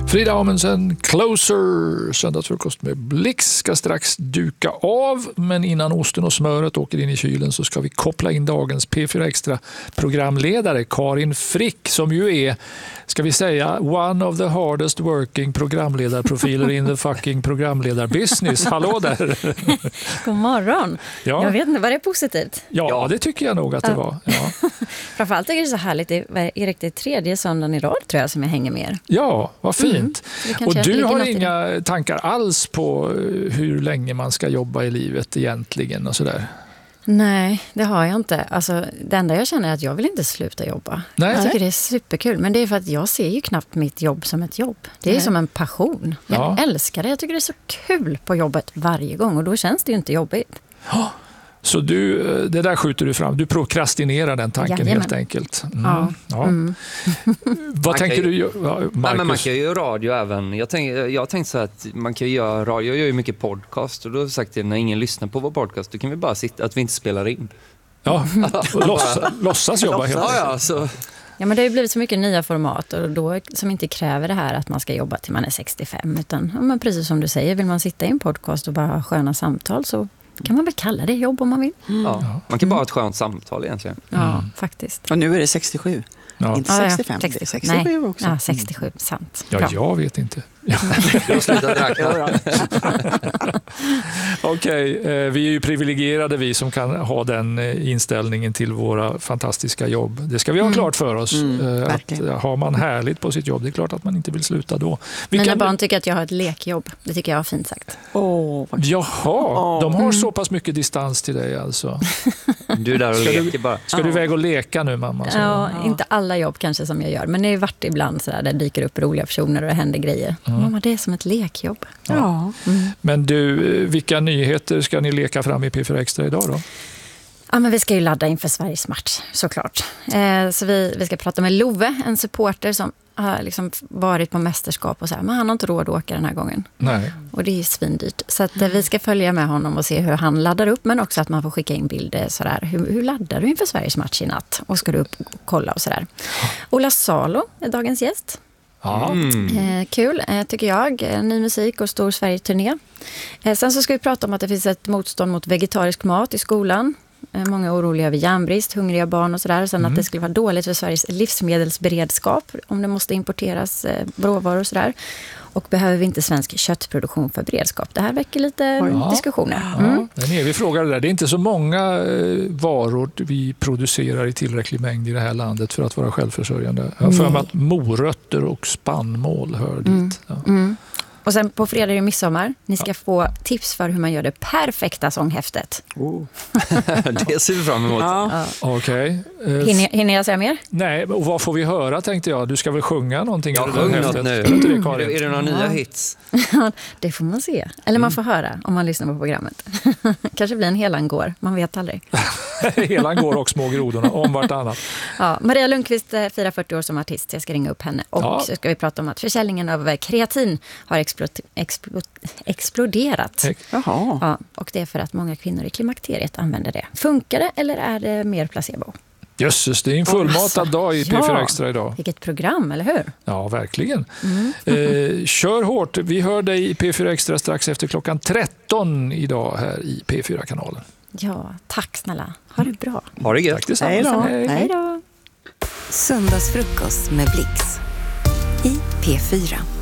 Frida Amundsen, Closer, söndagsfrukost med Blix ska strax duka av. Men innan osten och smöret åker in i kylen så ska vi koppla in dagens P4 Extra programledare Karin Frick, som ju är, ska vi säga, one of the hardest working programledarprofiler in the fucking programledarbusiness. Hallå där! God morgon! Ja. Jag vet inte, var det positivt? Ja, det tycker jag nog att det var. Ja. Framförallt är det så härligt, det är riktigt tredje söndagen i rad tror jag som jag hänger med er. Ja, vad fint. Och du har inga tankar alls på hur länge man ska jobba i livet egentligen och sådär? Nej, det har jag inte. Alltså, det enda jag känner är att jag vill inte sluta jobba. Nej. Jag tycker det är superkul. Men det är för att jag ser ju knappt mitt jobb som ett jobb. Det är som en passion. Jag älskar det. Jag tycker det är så kul på jobbet varje gång. Och då känns det ju inte jobbigt. Ja. Så det där skjuter du fram. Du prokrastinerar den tanken helt enkelt. Mm. Ja. Mm. Vad tänker du, Marcus? Nej, men man kan ju radio även. Jag tänkte så att man kan göra radio. Jag gör ju mycket podcast. Och då har jag sagt att när ingen lyssnar på vår podcast, då kan vi bara sitta, att vi inte spelar in. Ja, låtsas jobba helt enkelt. Ja, men det har ju blivit så mycket nya format och då, som inte kräver det här att man ska jobba till man är 65. Utan men precis som du säger, vill man sitta i en podcast och bara ha sköna samtal så kan man väl kalla det jobb om man vill. Ja, man kan bara ha ett skönt samtal egentligen. Ja, faktiskt. Och nu är det 67. Ja. Inte 65, det är 67 också. Ja, 67, sant. Ja, jag vet inte. Jag slutar räkna. Okej, vi är ju privilegierade vi som kan ha den inställningen till våra fantastiska jobb. Det ska vi ha klart för oss. Att har man härligt på sitt jobb, det är klart att man inte vill sluta då. Mina barn tycker att jag har ett lekjobb. Det tycker jag är fint sagt. Jaha, de har så pass mycket distans till dig alltså. Du är där och leker bara. Ska du iväg och leka nu, mamma? Ja, inte alla jobb kanske som jag gör. Men det är vart ibland så där, det dyker upp roliga personer och det händer grejer. Mamma, det är som ett lekjobb. Ja. Men du, vilka nyheter ska ni leka fram i P4 Extra idag då? Ja, men vi ska ju ladda inför Sveriges match, såklart. Så vi ska prata med Love, en supporter som har liksom varit på mästerskap och så här, men han har inte råd att åka den här gången. Nej. Och det är svindyrt. Så att vi ska följa med honom och se hur han laddar upp, men också att man får skicka in bilder sådär. Hur laddar du inför Sveriges match i natt? Och ska du upp och kolla och sådär. Ola Salo är dagens gäst. Kul, tycker jag. Ny musik och stor Sverige-turné. Sen så ska vi prata om att det finns ett motstånd mot vegetarisk mat i skolan. Många är oroliga över järnbrist, hungriga barn och sådär. Sen att det skulle vara dåligt för Sveriges livsmedelsberedskap om det måste importeras råvaror och sådär. Och behöver vi inte svensk köttproduktion för beredskap? Det här väcker lite diskussioner. Den är vi frågade där. Det är inte så många varor vi producerar i tillräcklig mängd i det här landet för att vara självförsörjande. Jag har för mig att morötter och spannmål hör dit. Ja. Och sen på fredag är det midsommar. Ni ska få tips för hur man gör det perfekta sånghäftet. Det ser vi fram emot. Okej. Hinner jag säga mer? Nej, och vad får vi höra tänkte jag? Du ska väl sjunga någonting? Jag sjunger något nu. Är det några nya hits? Det får man se. Eller man får höra om man lyssnar på programmet. Kanske blir en Helan går. Man vet aldrig. Helan går och Små grodorna om vartannat. Ja, Maria Lundqvist firar 40 år som artist. Jag ska ringa upp henne. Och så ska vi prata om att försäljningen av kreatin har exploderat. Ja, och det är för att många kvinnor i klimakteriet använder det. Funkar det eller är det mer placebo? Jösses, det är en fullmatad dag i P4 Extra idag. Vilket program, eller hur? Ja, verkligen. Kör hårt. Vi hör dig i P4 Extra strax efter klockan 13 idag här i P4-kanalen. Ja, tack snälla. Ha det bra. Ha det gött. Tack detsamma. Hej då. Söndagsfrukost med Blix i P4.